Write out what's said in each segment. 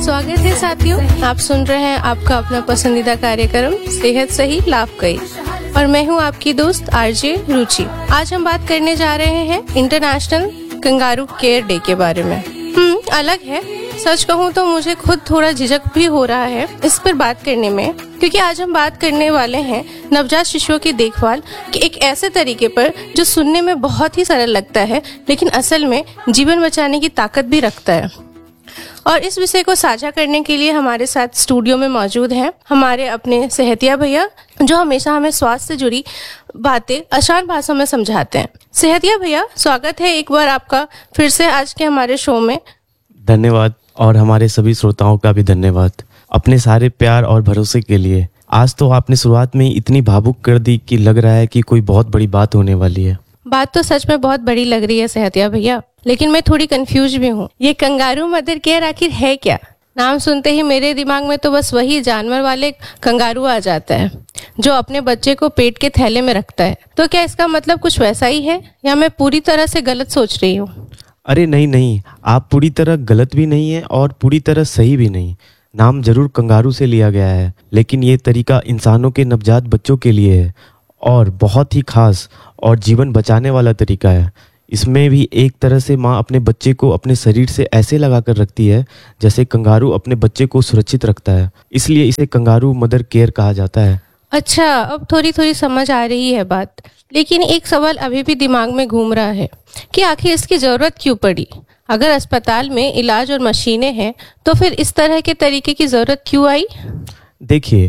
स्वागत है साथियों, आप सुन रहे हैं आपका अपना पसंदीदा कार्यक्रम सेहत सही लाभ कई और मैं हूं आपकी दोस्त आरजे रुचि। आज हम बात करने जा रहे हैं इंटरनेशनल कंगारू केयर डे के बारे में। अलग है, सच कहूं तो मुझे खुद थोड़ा झिझक भी हो रहा है इस पर बात करने में, क्योंकि आज हम बात करने वाले हैं नवजात शिशुओं की देखभाल के एक ऐसे तरीके पर जो सुनने में बहुत ही सरल लगता है लेकिन असल में जीवन बचाने की ताकत भी रखता है। और इस विषय को साझा करने के लिए हमारे साथ स्टूडियो में मौजूद हैं हमारे अपने सेहतिया भैया, जो हमेशा हमें स्वास्थ्य से जुड़ी बातें आसान भाषा में समझाते हैं। सेहतिया भैया, स्वागत है एक बार आपका फिर से आज के हमारे शो में। धन्यवाद, और हमारे सभी श्रोताओं का भी धन्यवाद अपने सारे प्यार और भरोसे के लिए। आज तो आपने शुरुआत में इतनी भावुक कर दी कि लग रहा है कि कोई बहुत बड़ी बात होने वाली है। बात तो सच में बहुत बड़ी लग रही है सेहतिया भैया, लेकिन मैं थोड़ी कंफ्यूज भी हूँ। ये कंगारू मदर केयर आखिर है क्या? नाम सुनते ही मेरे दिमाग में तो बस वही जानवर वाले कंगारू आ जाता है जो अपने बच्चे को पेट के थैले में रखता है। तो क्या इसका मतलब कुछ वैसा ही है या मैं पूरी तरह से गलत सोच रही हूँ? अरे नहीं, आप पूरी तरह गलत भी नहीं है और पूरी तरह सही भी नहीं। नाम जरूर कंगारू से लिया गया है, लेकिन ये तरीका इंसानों के नवजात बच्चों के लिए है और बहुत ही खास और जीवन बचाने वाला तरीका है। इसमें भी एक तरह से माँ अपने बच्चे को अपने शरीर से ऐसे लगा कर रखती है जैसे कंगारू अपने बच्चे को सुरक्षित रखता है, इसलिए इसे कंगारू मदर केयर कहा जाता है। अच्छा, अब थोड़ी थोड़ी समझ आ रही है बात, लेकिन एक सवाल अभी भी दिमाग में घूम रहा है कि आखिर इसकी जरूरत क्यों पड़ी? अगर अस्पताल में इलाज और मशीनें हैं तो फिर इस तरह के तरीके की जरूरत क्यों आई? देखिए,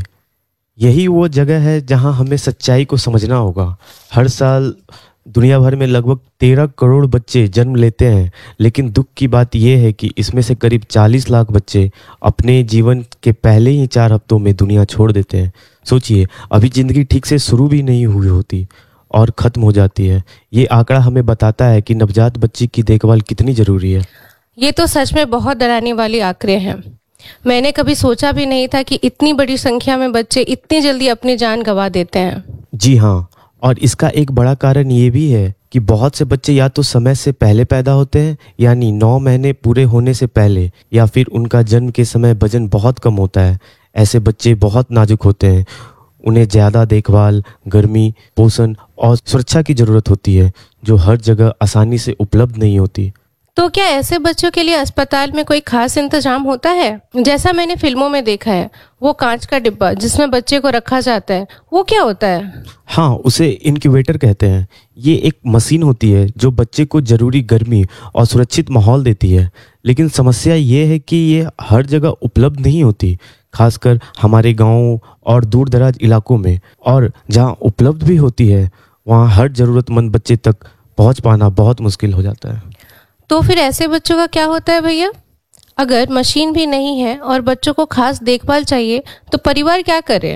यही वो जगह है जहां हमें सच्चाई को समझना होगा। हर साल दुनिया भर में लगभग 13 करोड़ बच्चे जन्म लेते हैं, लेकिन दुख की बात यह है कि इसमें से करीब 40 लाख बच्चे अपने जीवन के पहले ही 4 हफ्तों में दुनिया छोड़ देते हैं। सोचिए, अभी जिंदगी ठीक से शुरू भी नहीं हुई होती और ख़त्म हो जाती है। ये आंकड़ा हमें बताता है कि नवजात बच्चे की देखभाल कितनी ज़रूरी है। ये तो सच में बहुत डराने वाले आंकड़े हैं। मैंने कभी सोचा भी नहीं था कि इतनी बड़ी संख्या में बच्चे इतनी जल्दी अपनी जान गंवा देते हैं। जी हाँ, और इसका एक बड़ा कारण ये भी है कि बहुत से बच्चे या तो समय से पहले पैदा होते हैं, यानी 9 महीने पूरे होने से पहले, या फिर उनका जन्म के समय वजन बहुत कम होता है। ऐसे बच्चे बहुत नाजुक होते हैं, उन्हें ज़्यादा देखभाल, गर्मी, पोषण और सुरक्षा की ज़रूरत होती है, जो हर जगह आसानी से उपलब्ध नहीं होती। तो क्या ऐसे बच्चों के लिए अस्पताल में कोई खास इंतजाम होता है? जैसा मैंने फिल्मों में देखा है, वो कांच का डिब्बा जिसमें बच्चे को रखा जाता है, वो क्या होता है? हाँ, उसे इनक्यूबेटर कहते हैं। ये एक मशीन होती है जो बच्चे को ज़रूरी गर्मी और सुरक्षित माहौल देती है, लेकिन समस्या ये है कि ये हर जगह उपलब्ध नहीं होती, खासकर हमारे गाँव और दूर दराज इलाकों में। और जहाँ उपलब्ध भी होती है, वहाँ हर ज़रूरतमंद बच्चे तक पहुँच पाना बहुत मुश्किल हो जाता है। तो फिर ऐसे बच्चों का क्या होता है भैया? अगर मशीन भी नहीं है और बच्चों को खास देखभाल चाहिए तो परिवार क्या करे?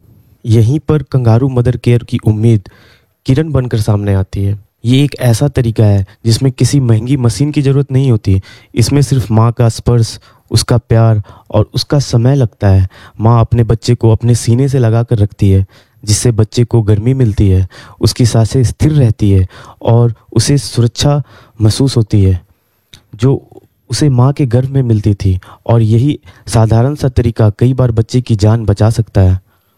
यहीं पर कंगारू मदर केयर की उम्मीद किरण बनकर सामने आती है। ये एक ऐसा तरीका है जिसमें किसी महंगी मशीन की ज़रूरत नहीं होती। इसमें सिर्फ माँ का स्पर्श, उसका प्यार और उसका समय लगता है। माँ अपने बच्चे को अपने सीने से लगा कर रखती है, जिससे बच्चे को गर्मी मिलती है, उसकी सांसें स्थिर रहती है और उसे सुरक्षा महसूस होती है, जो उसे माँ के गर्भ में मिलती थी। और यही साधारण सा तरीका कई बार बच्चे की जान बचा सकता है।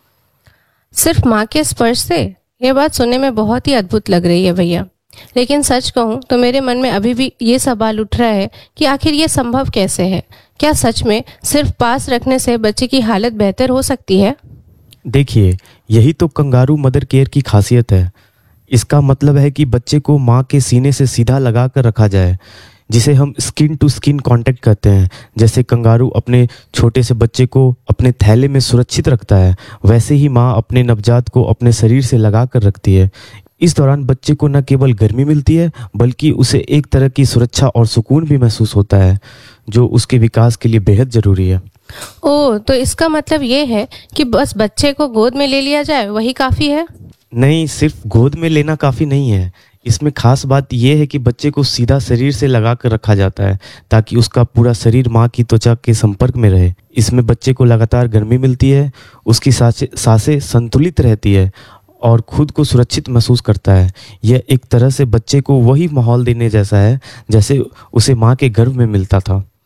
सिर्फ माँ के स्पर्श से? यह बात सुनने में बहुत ही अद्भुत लग रही है भैया, लेकिन सच कहूँ तो मेरे मन में अभी भी ये सवाल उठ रहा है कि आखिर ये संभव कैसे है? क्या सच में सिर्फ पास रखने से बच्चे की हालत बेहतर हो सकती है? देखिए, यही तो कंगारू मदर केयर की खासियत है। इसका मतलब है कि बच्चे को माँ के सीने से सीधा लगा कर रखा जाए, जिसे हम स्किन टू स्किन कांटेक्ट कहते हैं। जैसे कंगारू अपने छोटे से बच्चे को अपने थैले में सुरक्षित रखता है, वैसे ही माँ अपने नवजात को अपने शरीर से लगा कर रखती है। इस दौरान बच्चे को न केवल गर्मी मिलती है, बल्कि उसे एक तरह की सुरक्षा और सुकून भी महसूस होता है, जो उसके विकास के लिए बेहद ज़रूरी है। ओह, तो इसका मतलब ये है कि बस बच्चे को गोद में ले लिया जाए वही काफ़ी है? नहीं, सिर्फ गोद में लेना काफ़ी नहीं है। इसमें खास बात यह है कि बच्चे को सीधा शरीर से लगा कर रखा जाता है, ताकि उसका पूरा शरीर माँ की त्वचा के संपर्क में रहे। इसमें बच्चे को लगातार गर्मी मिलती है, उसकी सांसें संतुलित रहती है और खुद को सुरक्षित महसूस करता है। यह एक तरह से बच्चे को वही माहौल देने जैसा है जैसे उसे माँ के गर्भ में मिलता था।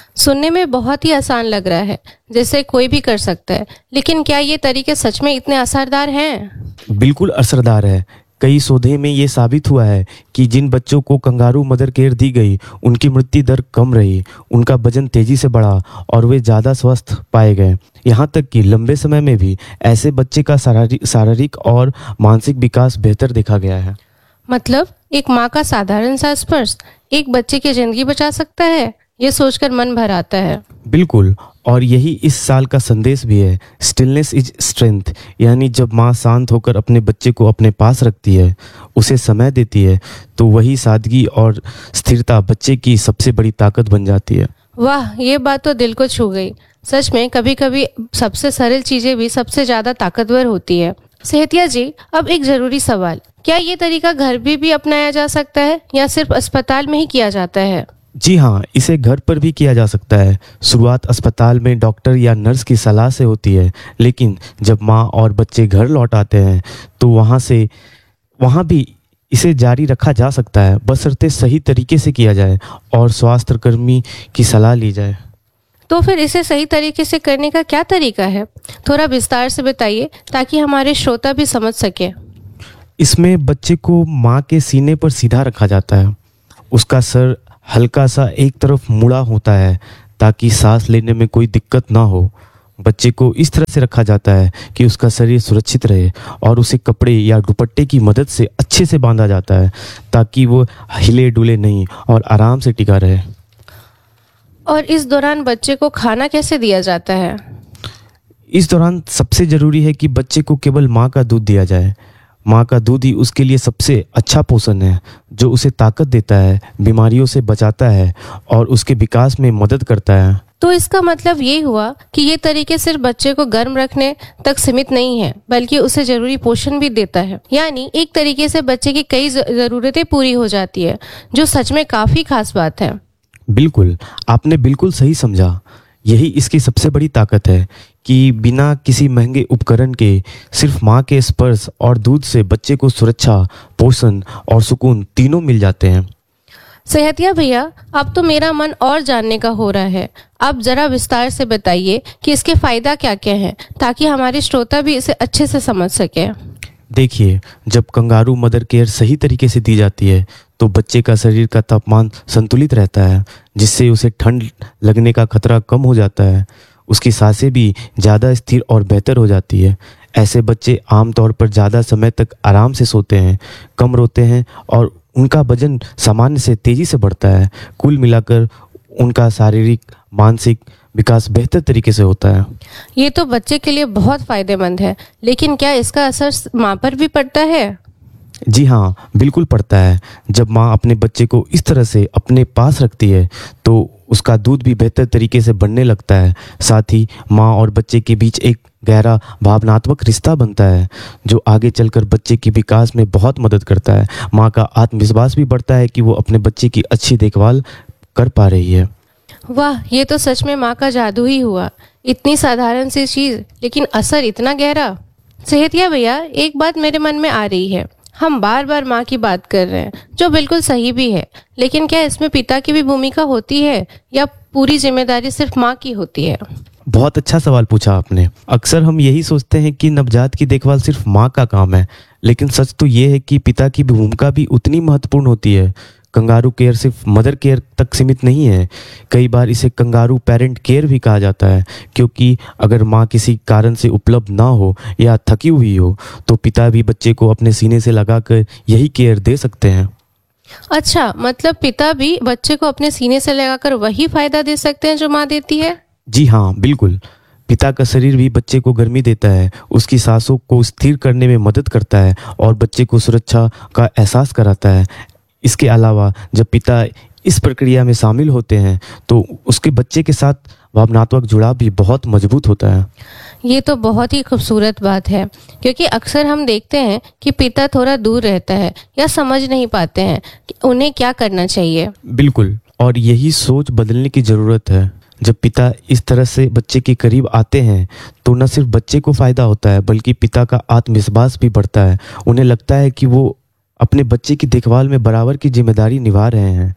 सुनने में बहुत ही आसान लग रहा है, जैसे कोई भी कर सकता है, लेकिन क्या ये तरीके सच में इतने असरदार हैं? बिल्कुल असरदार है। कई शोधों में ये साबित हुआ है कि जिन बच्चों को कंगारू मदर केयर दी गई उनकी मृत्यु दर कम रही, उनका वजन तेजी से बढ़ा और वे ज़्यादा स्वस्थ पाए गए। यहाँ तक कि लंबे समय में भी ऐसे बच्चे का शारीरिक और मानसिक विकास बेहतर देखा गया है। मतलब एक माँ का साधारण सा स्पर्श एक बच्चे की जिंदगी बचा सकता है, ये सोचकर मन भर आता है। बिल्कुल, और यही इस साल का संदेश भी है, स्टिलनेस इज स्ट्रेंथ। यानी जब माँ शांत होकर अपने बच्चे को अपने पास रखती है, उसे समय देती है, तो वही सादगी और स्थिरता बच्चे की सबसे बड़ी ताकत बन जाती है। वाह, ये बात तो दिल को छू गई। सच में कभी कभी सबसे सरल चीजें भी सबसे ज्यादा ताकतवर होती है। सेहतिया जी, अब एक जरूरी सवाल, क्या ये तरीका घर भी अपनाया जा सकता है या सिर्फ अस्पताल में ही किया जाता है? जी हाँ, इसे घर पर भी किया जा सकता है। शुरुआत अस्पताल में डॉक्टर या नर्स की सलाह से होती है, लेकिन जब माँ और बच्चे घर लौट आते हैं तो वहाँ भी इसे जारी रखा जा सकता है, बशर्ते सही तरीके से किया जाए और स्वास्थ्य कर्मी की सलाह ली जाए। तो फिर इसे सही तरीके से करने का क्या तरीका है? थोड़ा विस्तार से बताइए ताकि हमारे श्रोता भी समझ सके। इसमें बच्चे को माँ के सीने पर सीधा रखा जाता है। उसका सर हल्का सा एक तरफ मुड़ा होता है ताकि सांस लेने में कोई दिक्कत ना हो। बच्चे को इस तरह से रखा जाता है कि उसका शरीर सुरक्षित रहे और उसे कपड़े या दुपट्टे की मदद से अच्छे से बांधा जाता है ताकि वो हिले डुले नहीं और आराम से टिका रहे। और इस दौरान बच्चे को खाना कैसे दिया जाता है? इस दौरान सबसे ज़रूरी है कि बच्चे को केवल माँ का दूध दिया जाए। माँ का दूध ही उसके लिए सबसे अच्छा पोषण है, जो उसे ताकत देता है, बीमारियों से बचाता है और उसके विकास में मदद करता है। तो इसका मतलब ये हुआ कि ये तरीके सिर्फ बच्चे को गर्म रखने तक सीमित नहीं है, बल्कि उसे जरूरी पोषण भी देता है। यानी एक तरीके से बच्चे की कई जरूरतें पूरी हो जाती है, जो सच में काफी खास बात है। बिल्कुल, आपने बिल्कुल सही समझा। यही इसकी सबसे बड़ी ताकत है कि बिना किसी महंगे उपकरण के सिर्फ माँ के स्पर्श और दूध से बच्चे को सुरक्षा, पोषण और सुकून तीनों मिल जाते हैं। सेहतिया भैया, अब तो मेरा मन और जानने का हो रहा है। आप जरा विस्तार से बताइए कि इसके फायदा क्या क्या हैं, ताकि हमारे श्रोता भी इसे अच्छे से समझ सके। देखिए, जब कंगारू मदर केयर सही तरीके से दी जाती है तो बच्चे का शरीर का तापमान संतुलित रहता है, जिससे उसे ठंड लगने का खतरा कम हो जाता है। उसकी सांसें भी ज़्यादा स्थिर और बेहतर हो जाती है। ऐसे बच्चे आमतौर पर ज़्यादा समय तक आराम से सोते हैं, कम रोते हैं और उनका वजन सामान्य से तेज़ी से बढ़ता है। कुल मिलाकर उनका शारीरिक, मानसिक विकास बेहतर तरीके से होता है। ये तो बच्चे के लिए बहुत फायदेमंद है, लेकिन क्या इसका असर माँ पर भी पड़ता है? जी हाँ, बिल्कुल पड़ता है। जब माँ अपने बच्चे को इस तरह से अपने पास रखती है तो उसका दूध भी बेहतर तरीके से बनने लगता है। साथ ही माँ और बच्चे के बीच एक गहरा भावनात्मक रिश्ता बनता है, जो आगे चलकर बच्चे के विकास में बहुत मदद करता है। माँ का आत्मविश्वास भी बढ़ता है कि वो अपने बच्चे की अच्छी देखभाल कर पा रही है। वाह, ये तो सच में माँ का जादू ही हुआ। इतनी साधारण सी चीज, लेकिन असर इतना गहरा। सेहतिया भैया, एक बात मेरे मन में आ रही है। हम बार बार माँ की बात कर रहे हैं, जो बिल्कुल सही भी है, लेकिन क्या इसमें पिता की भी भूमिका होती है या पूरी जिम्मेदारी सिर्फ माँ की होती है? बहुत अच्छा सवाल पूछा आपने। अक्सर हम यही सोचते हैं कि नवजात की देखभाल सिर्फ माँ का काम है, लेकिन सच तो ये है कि पिता की भूमिका भी उतनी महत्वपूर्ण होती है। कंगारू केयर सिर्फ मदर केयर तक सीमित नहीं है। कई बार इसे कंगारू पेरेंट केयर भी कहा जाता है, क्योंकि अगर माँ किसी कारण से उपलब्ध ना हो या थकी हुई हो तो पिता भी बच्चे को अपने सीने से लगाकर यही केयर दे सकते हैं। अच्छा, मतलब पिता भी बच्चे को अपने सीने से लगाकर वही फायदा दे सकते हैं जो माँ देती है? जी हाँ, बिल्कुल। पिता का शरीर भी बच्चे को गर्मी देता है, उसकी सांसों को स्थिर करने में मदद करता है और बच्चे को सुरक्षा का एहसास कराता है। इसके अलावा जब पिता इस प्रक्रिया में शामिल होते हैं तो उसके बच्चे के साथ भावनात्मक जुड़ाव भी बहुत मजबूत होता है। ये तो बहुत ही खूबसूरत बात है, क्योंकि अक्सर हम देखते हैं कि पिता थोड़ा दूर रहता है या समझ नहीं पाते हैं कि उन्हें क्या करना चाहिए। बिल्कुल, और यही सोच बदलने की ज़रूरत है। जब पिता इस तरह से बच्चे के करीब आते हैं तो न सिर्फ बच्चे को फ़ायदा होता है, बल्कि पिता का आत्मविश्वास भी बढ़ता है। उन्हें लगता है कि वो अपने बच्चे की देखभाल में बराबर की जिम्मेदारी निभा रहे हैं।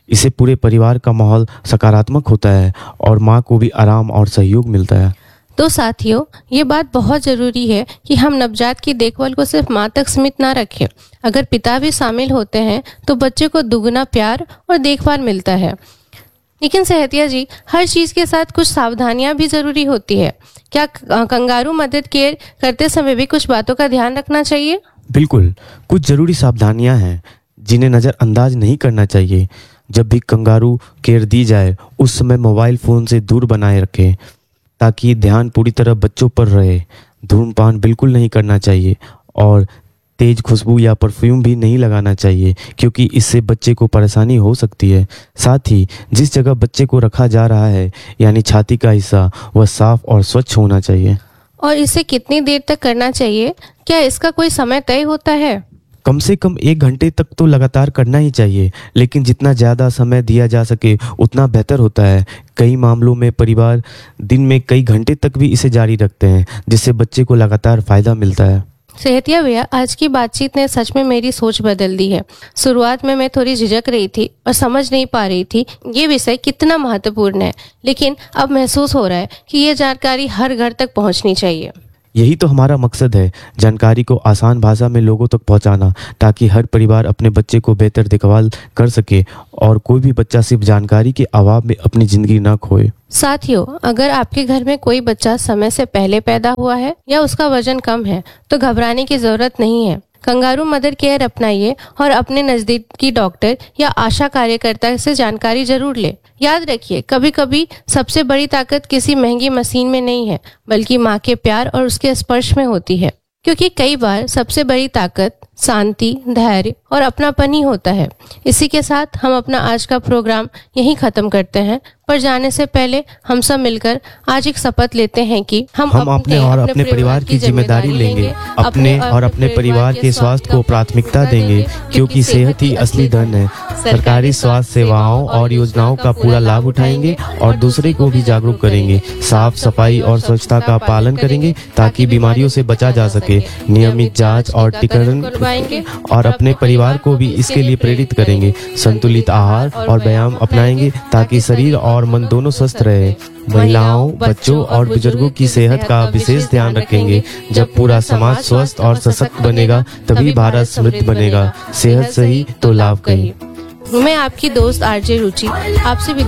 इससे पूरे परिवार का माहौल सकारात्मक होता है और माँ को भी आराम और सहयोग मिलता है। तो साथियों, ये बात बहुत ज़रूरी है कि हम नवजात की देखभाल को सिर्फ माँ तक सीमित ना रखें। अगर पिता भी शामिल होते हैं तो बच्चे को दुगना प्यार और देखभाल मिलता है। लेकिन सेहतिया जी, हर चीज़ के साथ कुछ सावधानियां भी ज़रूरी होती है। क्या कंगारू मदर केयर करते समय भी कुछ बातों का ध्यान रखना चाहिए? बिल्कुल, कुछ ज़रूरी सावधानियां हैं जिन्हें नज़रअंदाज नहीं करना चाहिए। जब भी कंगारू केयर दी जाए उस समय मोबाइल फ़ोन से दूर बनाए रखें ताकि ध्यान पूरी तरह बच्चों पर रहे। धूम्रपान बिल्कुल नहीं करना चाहिए और तेज खुशबू या परफ्यूम भी नहीं लगाना चाहिए क्योंकि इससे बच्चे को परेशानी हो सकती है। साथ ही जिस जगह बच्चे को रखा जा रहा है यानी छाती का हिस्सा, वह साफ और स्वच्छ होना चाहिए। और इसे कितनी देर तक करना चाहिए? क्या इसका कोई समय तय होता है? कम से कम 1 घंटे तक तो लगातार करना ही चाहिए, लेकिन जितना ज़्यादा समय दिया जा सके उतना बेहतर होता है। कई मामलों में परिवार दिन में कई घंटे तक भी इसे जारी रखते हैं, जिससे बच्चे को लगातार फ़ायदा मिलता है। सेहतिया भैया, आज की बातचीत ने सच में मेरी सोच बदल दी है। शुरुआत में मैं थोड़ी झिझक रही थी और समझ नहीं पा रही थी ये विषय कितना महत्वपूर्ण है, लेकिन अब महसूस हो रहा है कि ये जानकारी हर घर तक पहुंचनी चाहिए। यही तो हमारा मकसद है, जानकारी को आसान भाषा में लोगों तक पहुंचाना, ताकि हर परिवार अपने बच्चे को बेहतर देखभाल कर सके और कोई भी बच्चा सिर्फ जानकारी के अभाव में अपनी जिंदगी ना खोए। साथियों, अगर आपके घर में कोई बच्चा समय से पहले पैदा हुआ है या उसका वजन कम है तो घबराने की जरूरत नहीं है। कंगारू मदर केयर अपनाइए और अपने नजदीकी डॉक्टर या आशा कार्यकर्ता से जानकारी जरूर ले। याद रखिए, कभी कभी सबसे बड़ी ताकत किसी महंगी मशीन में नहीं है, बल्कि माँ के प्यार और उसके स्पर्श में होती है। क्योंकि कई बार सबसे बड़ी ताकत शांति, धैर्य और अपनापन ही होता है। इसी के साथ हम अपना आज का प्रोग्राम यहीं खत्म करते हैं, पर जाने से पहले हम सब मिलकर आज एक शपथ लेते हैं कि हम अपने और अपने परिवार की जिम्मेदारी लेंगे, अपने और अपने परिवार के स्वास्थ्य को प्राथमिकता देंगे, क्योंकि सेहत ही असली धन है। सरकारी स्वास्थ्य सेवाओं और योजनाओं का पूरा लाभ उठाएंगे और दूसरे को भी जागरूक करेंगे। साफ सफाई और स्वच्छता का पालन करेंगे ताकि बीमारियों से बचा जा सके। नियमित जांच और टीकाकरण और अपने परिवार को भी इसके लिए प्रेरित करेंगे। संतुलित आहार और व्यायाम अपनाएंगे ताकि शरीर और मन दोनों स्वस्थ रहे। महिलाओं, बच्चों और बुजुर्गों की सेहत का विशेष ध्यान रखेंगे। जब पूरा समाज स्वस्थ और सशक्त बनेगा तभी भारत समृद्ध बनेगा। सेहत सही तो लाभ कहीं। मैं आपकी दोस्त आरजे रुचि आपसे विदा